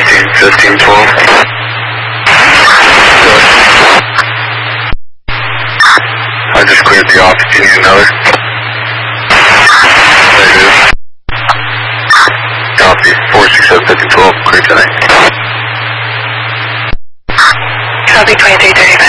15, 12. I just cleared the office. Do you need another? Negative. Copy. 467 15, 12. Clear tonight. Copy 2335.